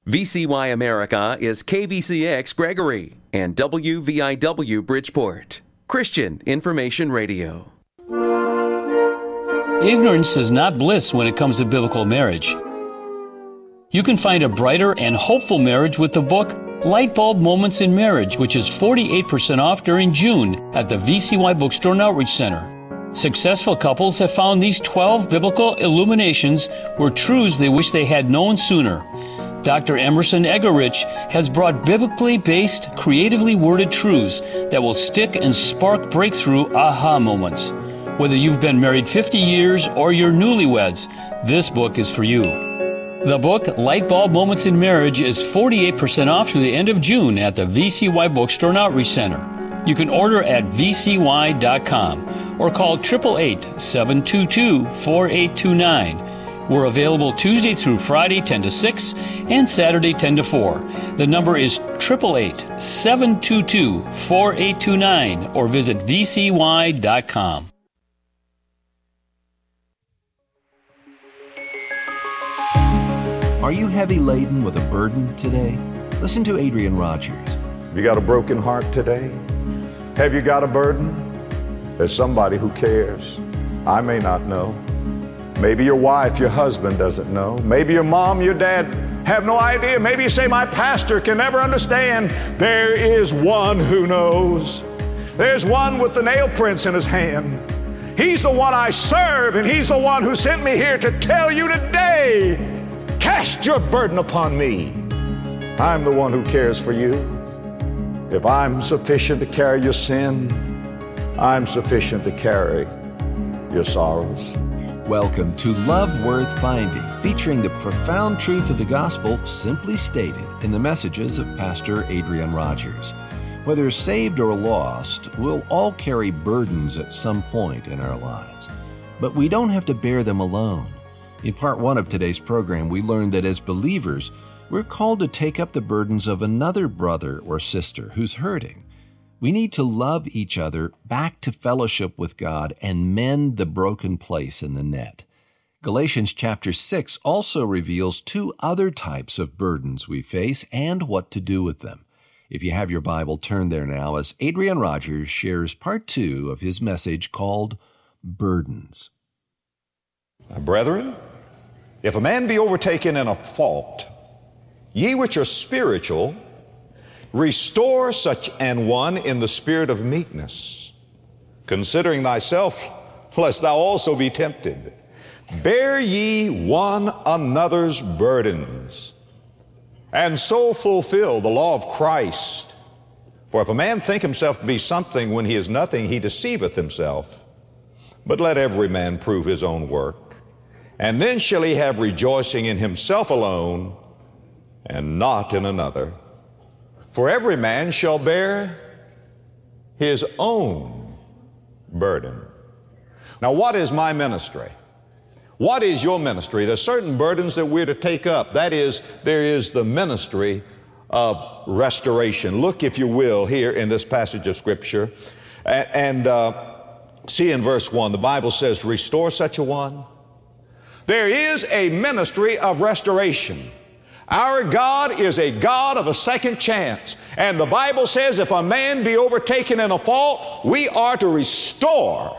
VCY America is KVCX Gregory and WVIW Bridgeport. Christian Information Radio. Ignorance is not bliss when it comes to biblical marriage. You can find a brighter and hopeful marriage with the book Light Bulb Moments in Marriage, which is 48% off during June at the VCY Bookstore and Outreach Center. Successful couples have found these 12 biblical illuminations were truths they wish they had known sooner. Dr. Emerson Egerich has brought biblically based, creatively worded truths that will stick and spark breakthrough aha moments. Whether you've been married 50 years or you're newlyweds, this book is for you. The book, Light Bulb Moments in Marriage, is 48% off through the end of June at the VCY Bookstore and Outreach Center. You can order at vcy.com or call 888-722-4829. We're available Tuesday through Friday 10 to 6 and Saturday 10 to 4. The number is 888-722-4829 or visit vcy.com. Are you heavy laden with a burden today? Listen to Adrian Rogers. You got a broken heart today? Have you got a burden? There's somebody who cares. I may not know. Maybe your wife, your husband doesn't know. Maybe your mom, your dad have no idea. Maybe you say, my pastor can never understand. There is one who knows. There's one with the nail prints in his hand. He's the one I serve, and he's the one who sent me here to tell you today, cast your burden upon me. I'm the one who cares for you. If I'm sufficient to carry your sin, I'm sufficient to carry your sorrows. Welcome to Love Worth Finding, featuring the profound truth of the gospel simply stated in the messages of Pastor Adrian Rogers. Whether saved or lost, we'll all carry burdens at some point in our lives. But we don't have to bear them alone. In part 1 of today's program, we learned that as believers, we're called to take up the burdens of another brother or sister who's hurting. We need to love each other back to fellowship with God and mend the broken place in the net. Galatians chapter 6 also reveals 2 other types of burdens we face and what to do with them. If you have your Bible, turn there now as Adrian Rogers shares part 2 of his message called Burdens. Brethren, if a man be overtaken in a fault, ye which are spiritual, restore such an one in the spirit of meekness, considering thyself, lest thou also be tempted. Bear ye one another's burdens, and so fulfill the law of Christ. For if a man think himself to be something when he is nothing, he deceiveth himself. But let every man prove his own work, and then shall he have rejoicing in himself alone, and not in another. For every man shall bear his own burden. Now, what is my ministry? What is your ministry? There's certain burdens that we're to take up. That is, there is the ministry of restoration. Look, if you will, here in this passage of Scripture, and see in verse 1, the Bible says, restore such a one. There is a ministry of restoration. Our God is a God of a second chance. And the Bible says if a man be overtaken in a fault, we are to restore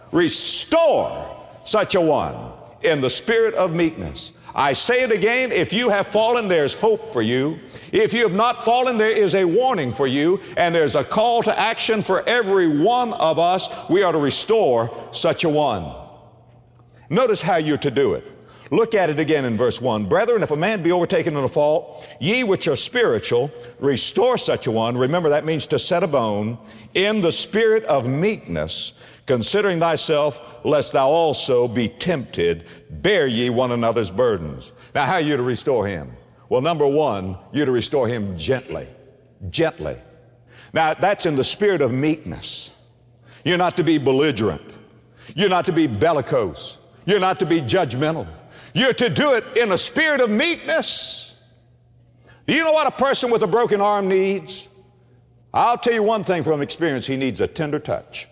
such a one in the spirit of meekness. I say it again, if you have fallen, there's hope for you. If you have not fallen, there is a warning for you, and there's a call to action for every one of us. We are to restore such a one. Notice how you're to do it. Look at it again in verse 1. Brethren, if a man be overtaken in a fault, ye which are spiritual, restore such a one. Remember, that means to set a bone in the spirit of meekness, considering thyself, lest thou also be tempted. Bear ye one another's burdens. Now, how are you to restore him? Well, number 1, you're to restore him gently. Gently. Now, that's in the spirit of meekness. You're not to be belligerent. You're not to be bellicose. You're not to be judgmental. You're to do it in a spirit of meekness. Do you know what a person with a broken arm needs? I'll tell you one thing from experience. He needs a tender touch.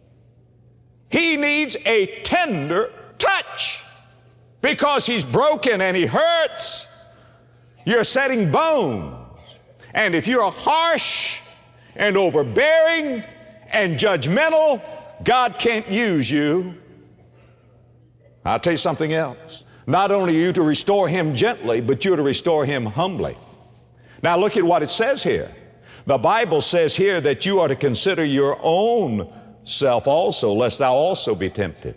He needs a tender touch because he's broken and he hurts. You're setting bones. And if you're harsh and overbearing and judgmental, God can't use you. I'll tell you something else. Not only are you to restore him gently, but you're to restore him humbly. Now look at what it says here. The Bible says here that you are to consider your own self also, lest thou also be tempted.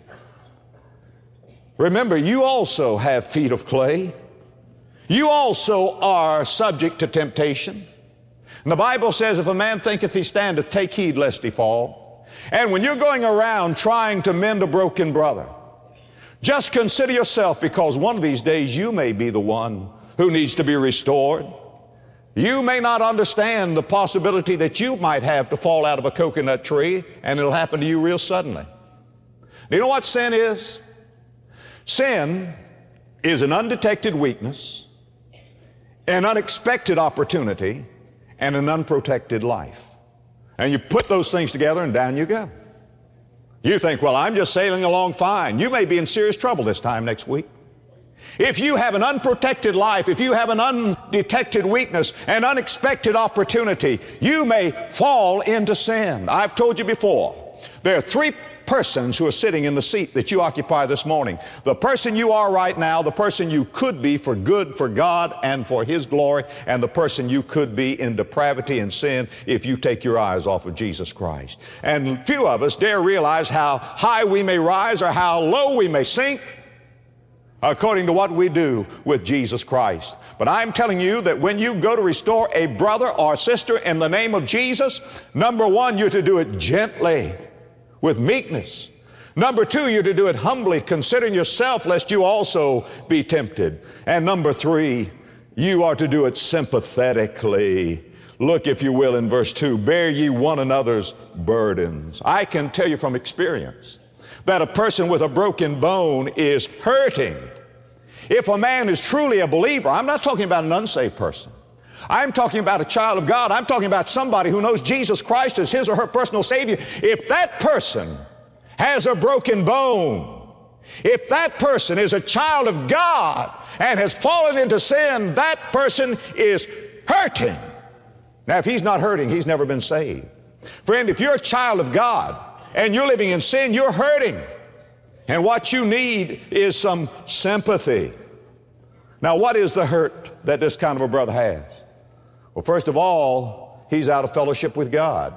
Remember, you also have feet of clay. You also are subject to temptation. And the Bible says, if a man thinketh he standeth, take heed lest he fall. And when you're going around trying to mend a broken brother, just consider yourself, because one of these days you may be the one who needs to be restored. You may not understand the possibility that you might have to fall out of a coconut tree, and it'll happen to you real suddenly. Do you know what sin is? Sin is an undetected weakness, an unexpected opportunity, and an unprotected life. And you put those things together and down you go. You think, well, I'm just sailing along fine. You may be in serious trouble this time next week. If you have an unprotected life, if you have an undetected weakness, an unexpected opportunity, you may fall into sin. I've told you before, there are three persons who are sitting in the seat that you occupy this morning. The person you are right now, the person you could be for good for God and for his glory, and the person you could be in depravity and sin if you take your eyes off of Jesus Christ. And few of us dare realize how high we may rise or how low we may sink according to what we do with Jesus Christ. But I'm telling you that when you go to restore a brother or sister in the name of Jesus, number one, you're to do it gently, with meekness. Number two, you're to do it humbly, considering yourself, lest you also be tempted. And number three, you are to do it sympathetically. Look, if you will, in verse 2, bear ye one another's burdens. I can tell you from experience that a person with a broken bone is hurting. If a man is truly a believer, I'm not talking about an unsaved person. I'm talking about a child of God. I'm talking about somebody who knows Jesus Christ as his or her personal Savior. If that person has a broken bone, if that person is a child of God and has fallen into sin, that person is hurting. Now, if he's not hurting, he's never been saved. Friend, if you're a child of God and you're living in sin, you're hurting. And what you need is some sympathy. Now, what is the hurt that this kind of a brother has? Well, first of all, he's out of fellowship with God.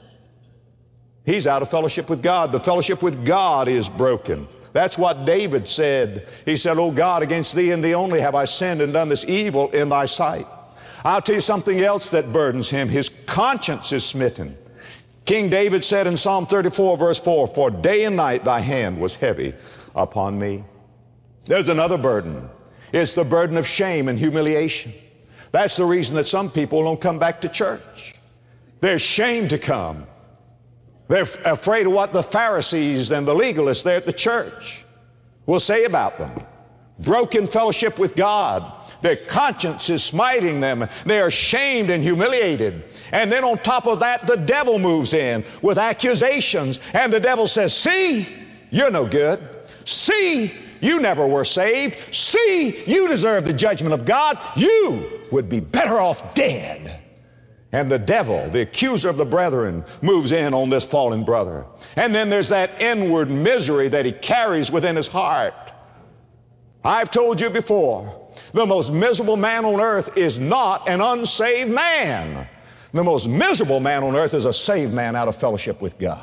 He's out of fellowship with God. The fellowship with God is broken. That's what David said. He said, "O God, against thee and thee only have I sinned and done this evil in thy sight." I'll tell you something else that burdens him. His conscience is smitten. King David said in Psalm 34, verse 4, "For day and night thy hand was heavy upon me." There's another burden. It's the burden of shame and humiliation. That's the reason that some people don't come back to church. They're ashamed to come. They're afraid of what the Pharisees and the legalists there at the church will say about them. Broken fellowship with God. Their conscience is smiting them. They're ashamed and humiliated. And then on top of that, the devil moves in with accusations. And the devil says, "See, you're no good. See, you never were saved. See, you deserve the judgment of God. You would be better off dead." And the devil, the accuser of the brethren, moves in on this fallen brother. And then there's that inward misery that he carries within his heart. I've told you before, the most miserable man on earth is not an unsaved man. The most miserable man on earth is a saved man out of fellowship with God.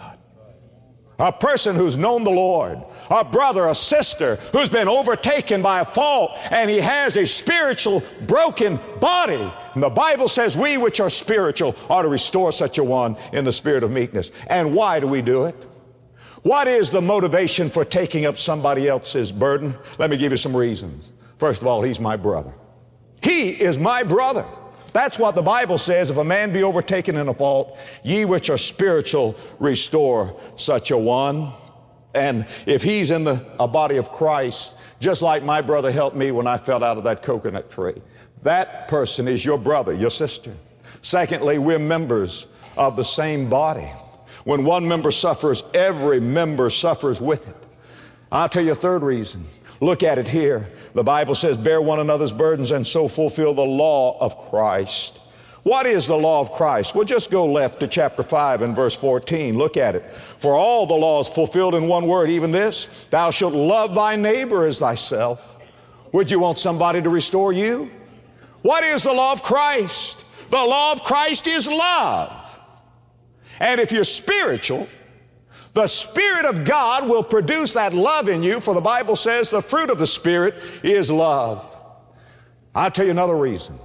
A person who's known the Lord, a brother, a sister who's been overtaken by a fault, and he has a spiritual broken body. And the Bible says we which are spiritual are to restore such a one in the spirit of meekness. And why do we do it? What is the motivation for taking up somebody else's burden? Let me give you some reasons. First of all, he's my brother. He is my brother. That's what the Bible says. If a man be overtaken in a fault, ye which are spiritual, restore such a one. And if he's in a body of Christ, just like my brother helped me when I fell out of that coconut tree, that person is your brother, your sister. Secondly, we're members of the same body. When one member suffers, every member suffers with it. I'll tell you a third reason. Look at it here. The Bible says, bear one another's burdens and so fulfill the law of Christ. What is the law of Christ? Well, just go left to chapter 5 and verse 14. Look at it. For all the law is fulfilled in one word, even this, thou shalt love thy neighbor as thyself. Would you want somebody to restore you? What is the law of Christ? The law of Christ is love. And if you're spiritual, the Spirit of God will produce that love in you, for the Bible says the fruit of the Spirit is love. I'll tell you another reason.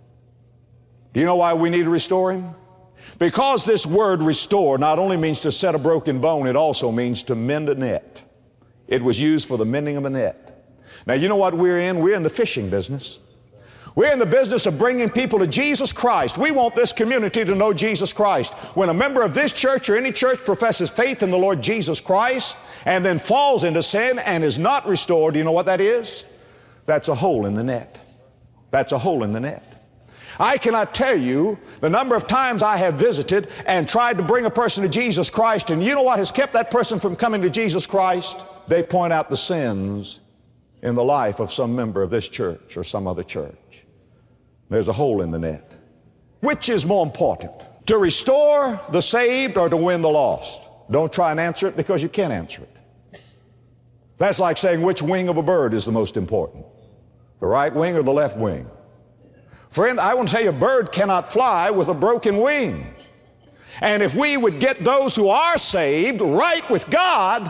Do you know why we need to restore him? Because this word restore not only means to set a broken bone, it also means to mend a net. It was used for the mending of a net. Now, you know what we're in? We're in the fishing business. We're in the business of bringing people to Jesus Christ. We want this community to know Jesus Christ. When a member of this church or any church professes faith in the Lord Jesus Christ and then falls into sin and is not restored, do you know what that is? That's a hole in the net. That's a hole in the net. I cannot tell you the number of times I have visited and tried to bring a person to Jesus Christ, and you know what has kept that person from coming to Jesus Christ? They point out the sins in the life of some member of this church or some other church. There's a hole in the net. Which is more important, to restore the saved or to win the lost? Don't try and answer it, because you can't answer it. That's like saying which wing of a bird is the most important, the right wing or the left wing. Friend, I want to tell you, a bird cannot fly with a broken wing. And if we would get those who are saved right with God,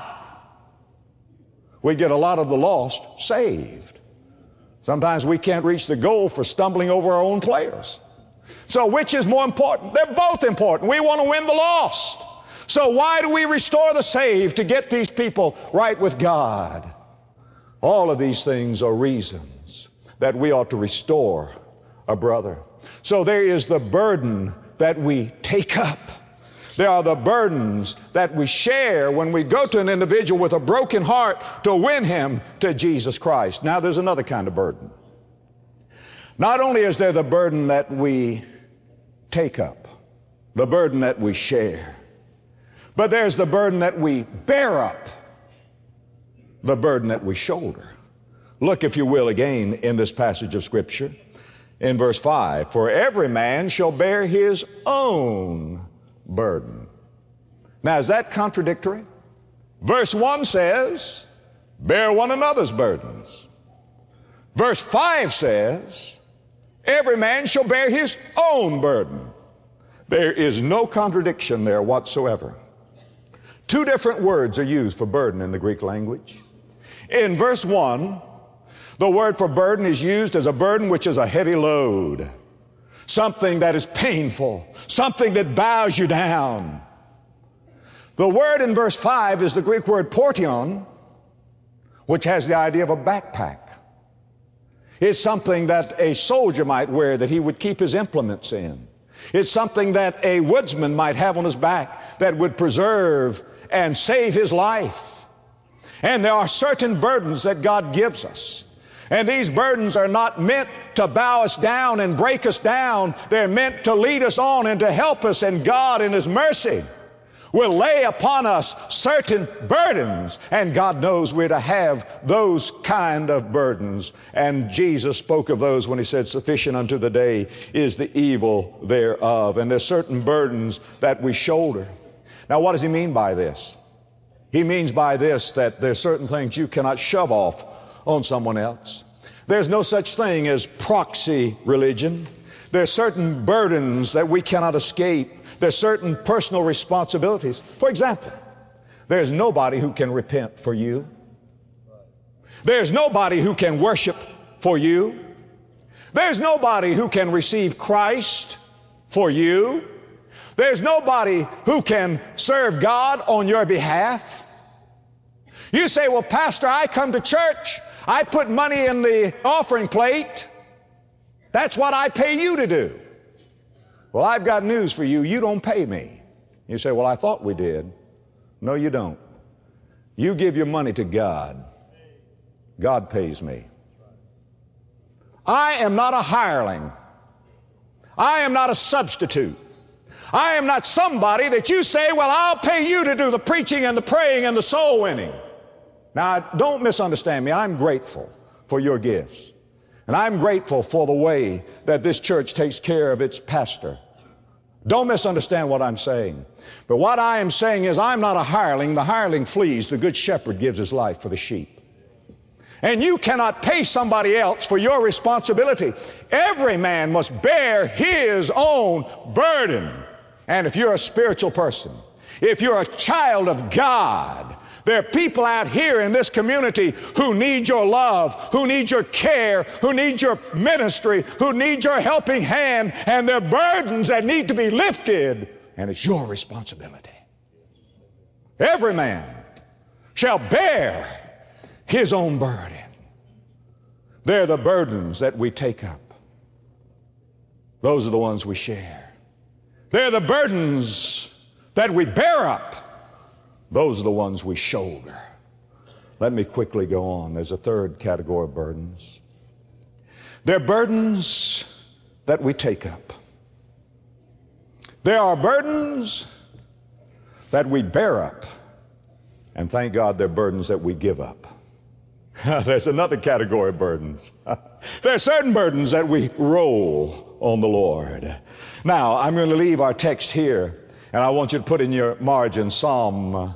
we'd get a lot of the lost saved. Sometimes we can't reach the goal for stumbling over our own players. So which is more important? They're both important. We want to win the lost. So why do we restore the saved? To get these people right with God. All of these things are reasons that we ought to restore a brother. So there is the burden that we take up. There are the burdens that we share when we go to an individual with a broken heart to win him to Jesus Christ. Now there's another kind of burden. Not only is there the burden that we take up, the burden that we share, but there's the burden that we bear up, the burden that we shoulder. Look, if you will, again in this passage of Scripture. In verse 5, for every man shall bear his own burden. Now, is that contradictory? Verse 1 says, bear one another's burdens. Verse 5 says, every man shall bear his own burden. There is no contradiction there whatsoever. Two different words are used for burden in the Greek language. In verse 1, the word for burden is used as a burden which is a heavy load, something that is painful, something that bows you down. The word in verse 5 is the Greek word portion, which has the idea of a backpack. It's something that a soldier might wear that he would keep his implements in. It's something that a woodsman might have on his back that would preserve and save his life. And there are certain burdens that God gives us. And these burdens are not meant to bow us down and break us down. They're meant to lead us on and to help us. And God in His mercy will lay upon us certain burdens. And God knows we're to have those kind of burdens. And Jesus spoke of those when He said, sufficient unto the day is the evil thereof. And there's certain burdens that we shoulder. Now, what does He mean by this? He means by this that there's certain things you cannot shove off on someone else. There's no such thing as proxy religion. There's certain burdens that we cannot escape. There's certain personal responsibilities. For example, there's nobody who can repent for you. There's nobody who can worship for you. There's nobody who can receive Christ for you. There's nobody who can serve God on your behalf. You say, well, Pastor, I come to church. I put money in the offering plate. That's what I pay you to do. Well, I've got news for you. You don't pay me. You say, well, I thought we did. No, you don't. You give your money to God. God pays me. I am not a hireling. I am not a substitute. I am not somebody that you say, well, I'll pay you to do the preaching and the praying and the soul winning. Now, don't misunderstand me. I'm grateful for your gifts. And I'm grateful for the way that this church takes care of its pastor. Don't misunderstand what I'm saying. But what I am saying is I'm not a hireling. The hireling flees. The good shepherd gives his life for the sheep. And you cannot pay somebody else for your responsibility. Every man must bear his own burden. And if you're a spiritual person, if you're a child of God, there are people out here in this community who need your love, who need your care, who need your ministry, who need your helping hand, and there are burdens that need to be lifted, and it's your responsibility. Every man shall bear his own burden. They're the burdens that we take up. Those are the ones we share. They're the burdens that we bear up. Those are the ones we shoulder. Let me quickly go on. There's a third category of burdens. They're burdens that we take up. There are burdens that we bear up. And thank God they're burdens that we give up. There's another category of burdens. There are certain burdens that we roll on the Lord. Now, I'm going to leave our text here, and I want you to put in your margin Psalm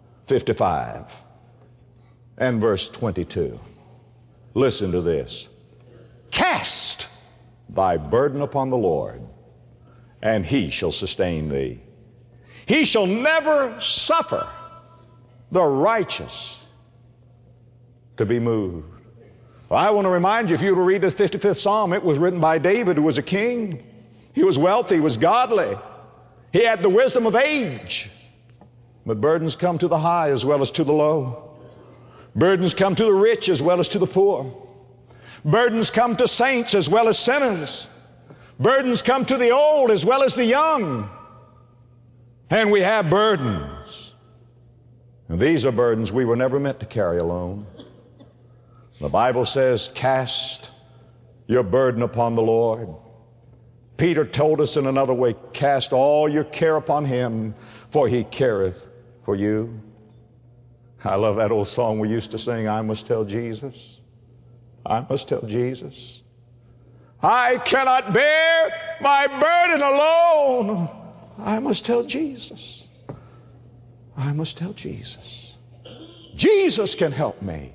55 and verse 22. Listen to this. Cast thy burden upon the Lord, and he shall sustain thee. He shall never suffer the righteous to be moved. Well, I want to remind you, if you were to read this 55th Psalm, it was written by David, who was a king. He was wealthy, he was godly. He had the wisdom of age. But burdens come to the high as well as to the low. Burdens come to the rich as well as to the poor. Burdens come to saints as well as sinners. Burdens come to the old as well as the young. And we have burdens. And these are burdens we were never meant to carry alone. The Bible says, cast your burden upon the Lord. Peter told us in another way, cast all your care upon him, for he careth for you. I love that old song we used to sing, I must tell Jesus. I must tell Jesus. I cannot bear my burden alone. I must tell Jesus. I must tell Jesus. Jesus can help me.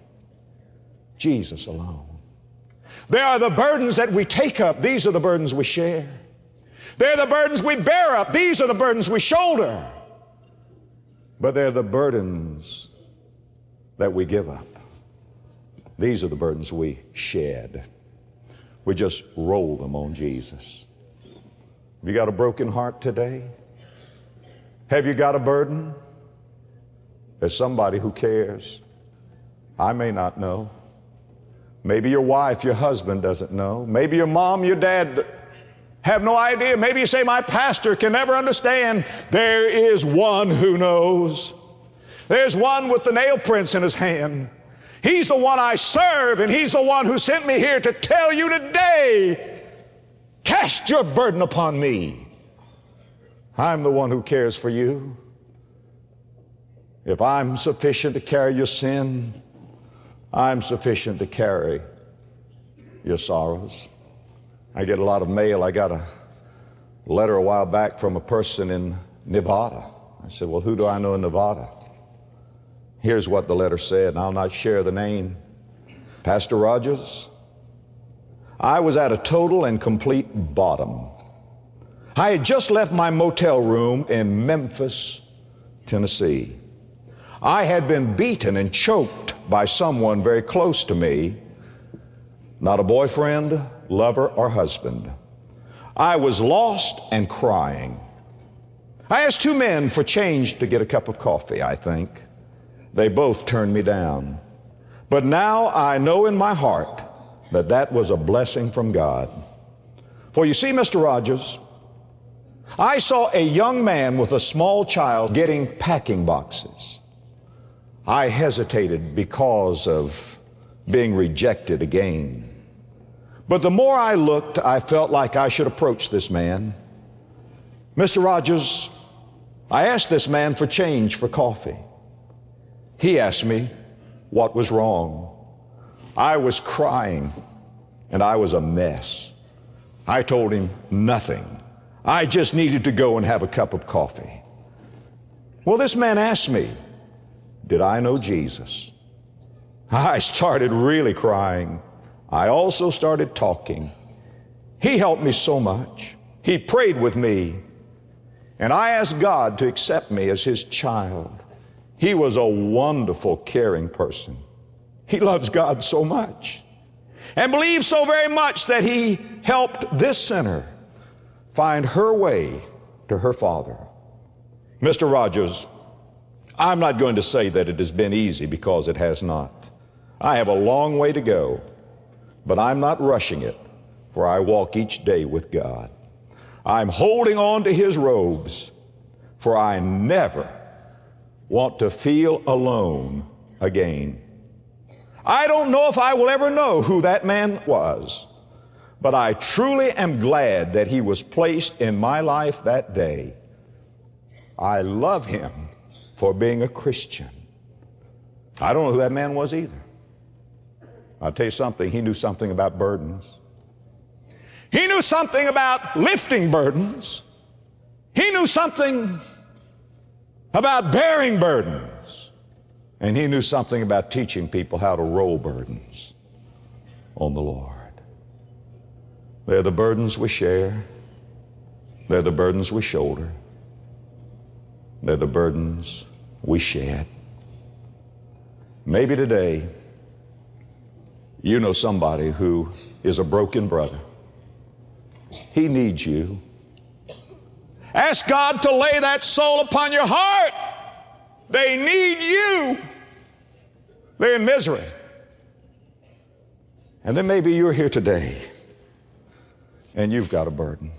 Jesus alone. There are the burdens that we take up. These are the burdens we share. They're the burdens we bear up. These are the burdens we shoulder. But they're the burdens that we give up. These are the burdens we shed. We just roll them on Jesus. Have you got a broken heart today? Have you got a burden? There's somebody who cares. I may not know. Maybe your wife, your husband doesn't know. Maybe your mom, your dad have no idea. Maybe you say, my pastor can never understand. There is one who knows. There's one with the nail prints in his hand. He's the one I serve, and he's the one who sent me here to tell you today, cast your burden upon me. I'm the one who cares for you. If I'm sufficient to carry your sin, I'm sufficient to carry your sorrows. I get a lot of mail. I got a letter a while back from a person in Nevada. I said, well, who do I know in Nevada? Here's what the letter said, and I'll not share the name. Pastor Rogers, I was at a total and complete bottom. I had just left my motel room in Memphis, Tennessee. I had been beaten and choked by someone very close to me, not a boyfriend, lover, or husband. I was lost and crying. I asked two men for change to get a cup of coffee, I think. They both turned me down. But now I know in my heart that that was a blessing from God. For you see, Mr. Rogers, I saw a young man with a small child getting packing boxes. I hesitated because of being rejected again. But the more I looked, I felt like I should approach this man. Mr. Rogers, I asked this man for change for coffee. He asked me what was wrong. I was crying, and I was a mess. I told him nothing. I just needed to go and have a cup of coffee. Well, this man asked me, did I know Jesus? I started really crying. I also started talking. He helped me so much. He prayed with me. And I asked God to accept me as his child. He was a wonderful, caring person. He loves God so much and believes so very much that he helped this sinner find her way to her Father. Mr. Rogers, I'm not going to say that it has been easy, because it has not. I have a long way to go, but I'm not rushing it, for I walk each day with God. I'm holding on to his robes, for I never want to feel alone again. I don't know if I will ever know who that man was, but I truly am glad that he was placed in my life that day. I love him for being a Christian. I don't know who that man was either. I'll tell you something, he knew something about burdens. He knew something about lifting burdens. He knew something about bearing burdens. And he knew something about teaching people how to roll burdens on the Lord. They're the burdens we share. They're the burdens we shoulder. They're the burdens we shed. Maybe today you know somebody who is a broken brother. He needs you. Ask God to lay that soul upon your heart. They need you. They're in misery. And then maybe you're here today and you've got a burden.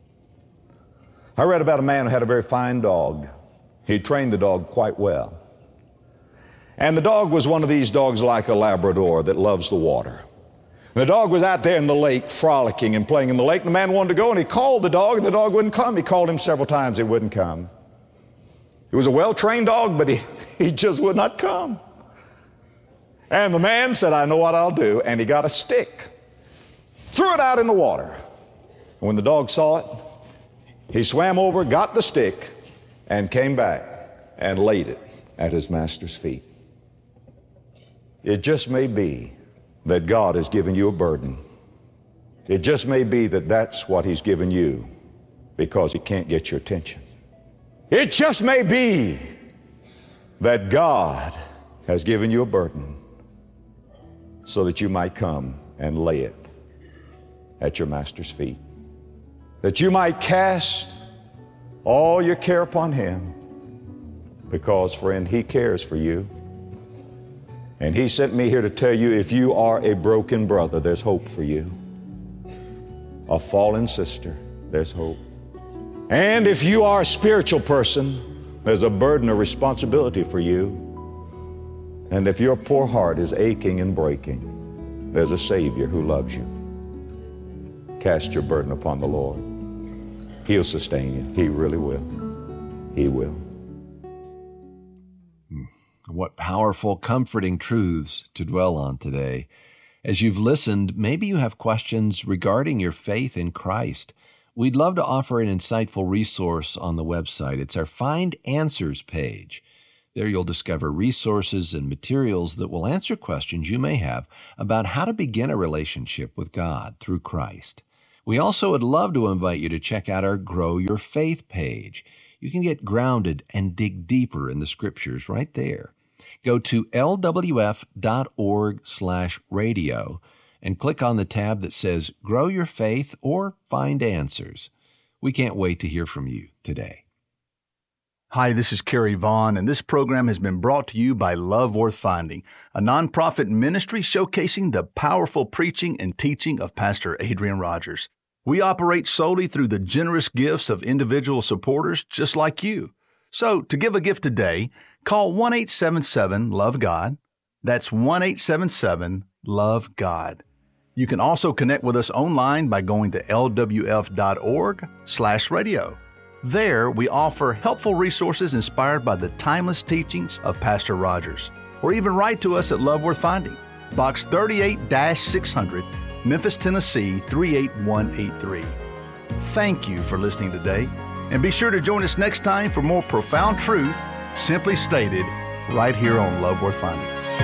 I read about a man who had a very fine dog. He trained the dog quite well. And the dog was one of these dogs like a Labrador that loves the water. And the dog was out there in the lake frolicking and playing in the lake. And the man wanted to go, and he called the dog, and the dog wouldn't come. He called him several times. He wouldn't come. He was a well-trained dog, but he just would not come. And the man said, I know what I'll do. And he got a stick, threw it out in the water. And when the dog saw it, he swam over, got the stick, and came back and laid it at his master's feet. It just may be that God has given you a burden. It just may be that that's what he's given you because he can't get your attention. It just may be that God has given you a burden so that you might come and lay it at your master's feet. That you might cast all your care upon him, because, friend, he cares for you. And he sent me here to tell you, if you are a broken brother, there's hope for you. A fallen sister, there's hope. And if you are a spiritual person, there's a burden of responsibility for you. And if your poor heart is aching and breaking, there's a Savior who loves you. Cast your burden upon the Lord. He'll sustain you. He really will. He will. What powerful, comforting truths to dwell on today. As you've listened, maybe you have questions regarding your faith in Christ. We'd love to offer an insightful resource on the website. It's our Find Answers page. There you'll discover resources and materials that will answer questions you may have about how to begin a relationship with God through Christ. We also would love to invite you to check out our Grow Your Faith page. You can get grounded and dig deeper in the Scriptures right there. Go to lwf.org/radio and click on the tab that says Grow Your Faith or Find Answers. We can't wait to hear from you today. Hi, this is Kerry Vaughn, and this program has been brought to you by Love Worth Finding, a nonprofit ministry showcasing the powerful preaching and teaching of Pastor Adrian Rogers. We operate solely through the generous gifts of individual supporters just like you. So, to give a gift today, call 1-877-LOVE-GOD. That's 1-877-LOVE-GOD. You can also connect with us online by going to lwf.org/radio. There, we offer helpful resources inspired by the timeless teachings of Pastor Rogers. or even write to us at Love Worth Finding, Box 38-600, Memphis, Tennessee 38183. Thank you for listening today, and be sure to join us next time for more profound truth, simply stated, right here on Love Worth Finding.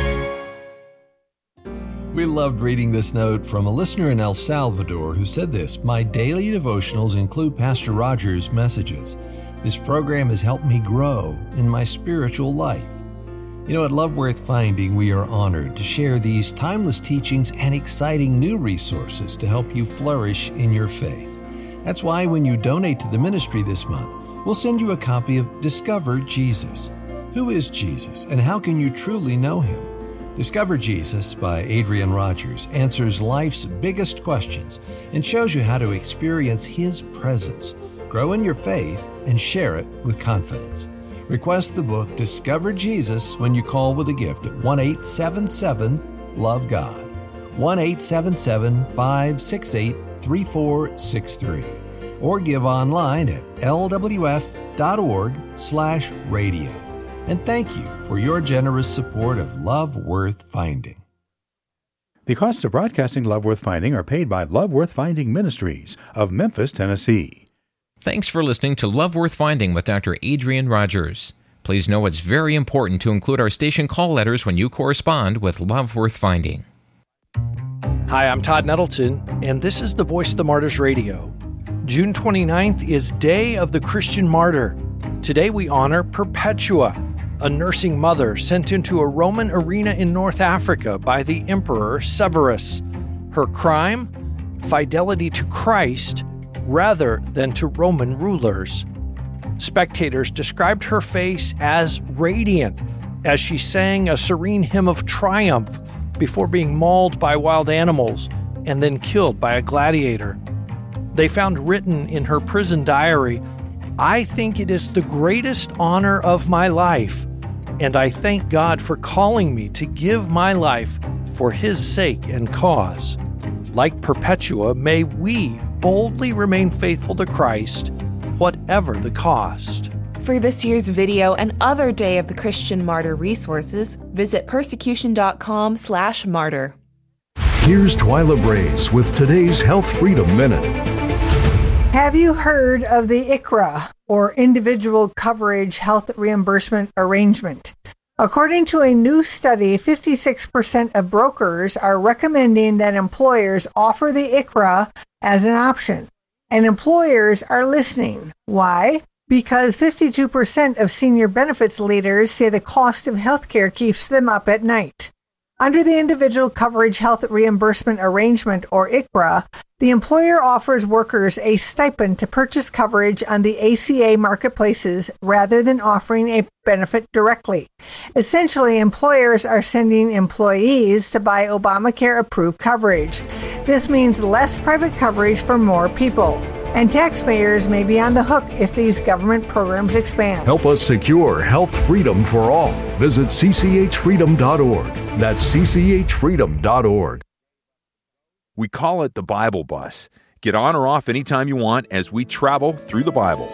We loved reading this note from a listener in El Salvador who said this: "My daily devotionals include Pastor Rogers' messages. This program has helped me grow in my spiritual life." You know, at Love Worth Finding, we are honored to share these timeless teachings and exciting new resources to help you flourish in your faith. That's why when you donate to the ministry this month, we'll send you a copy of Discover Jesus. Who is Jesus, and how can you truly know Him? Discover Jesus by Adrian Rogers answers life's biggest questions and shows you how to experience His presence, grow in your faith, and share it with confidence. Request the book Discover Jesus when you call with a gift at 1-877-LOVE-GOD, 1-877-568-3463, or give online at lwf.org/radio. And thank you for your generous support of Love Worth Finding. The costs of broadcasting Love Worth Finding are paid by Love Worth Finding Ministries of Memphis, Tennessee. Thanks for listening to Love Worth Finding with Dr. Adrian Rogers. Please know it's very important to include our station call letters when you correspond with Love Worth Finding. Hi, I'm Todd Nettleton, and this is the Voice of the Martyrs Radio. June 29th is Day of the Christian Martyr. Today we honor Perpetua, a nursing mother sent into a Roman arena in North Africa by the Emperor Severus. Her crime? Fidelity to Christ rather than to Roman rulers. Spectators described her face as radiant as she sang a serene hymn of triumph before being mauled by wild animals and then killed by a gladiator. They found written in her prison diary, "I think it is the greatest honor of my life, and I thank God for calling me to give my life for His sake and cause." Like Perpetua, may we boldly remain faithful to Christ, whatever the cost. For this year's video and other Day of the Christian Martyr resources, visit persecution.com/martyr. Here's Twyla Brace with today's Health Freedom Minute. Have you heard of the ICHRA, or Individual Coverage Health Reimbursement Arrangement? According to a new study, 56% of brokers are recommending that employers offer the ICHRA as an option. And employers are listening. Why? Because 52% of senior benefits leaders say the cost of healthcare keeps them up at night. Under the Individual Coverage Health Reimbursement Arrangement, or ICHRA, the employer offers workers a stipend to purchase coverage on the ACA marketplaces rather than offering a benefit directly. Essentially, employers are sending employees to buy Obamacare-approved coverage. This means less private coverage for more people. And taxpayers may be on the hook if these government programs expand. Help us secure health freedom for all. Visit cchfreedom.org. That's cchfreedom.org. We call it the Bible Bus. Get on or off anytime you want as we travel through the Bible.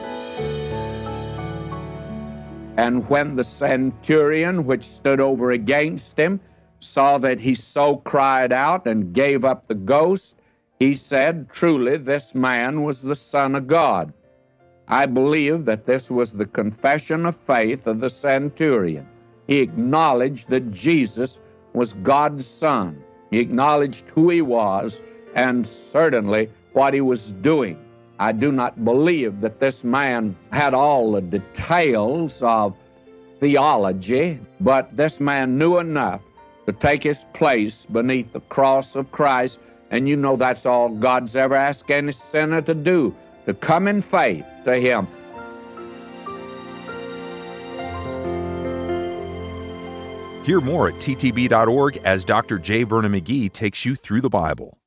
And when the centurion which stood over against him saw that he so cried out and gave up the ghost, he said, "Truly this man was the Son of God." I believe that this was the confession of faith of the centurion. He acknowledged that Jesus was God's Son. He acknowledged who He was and certainly what He was doing. I do not believe that this man had all the details of theology, but this man knew enough to take his place beneath the cross of Christ. And you know that's all God's ever asked any sinner to do, to come in faith to Him. Hear more at ttb.org as Dr. J. Vernon McGee takes you through the Bible.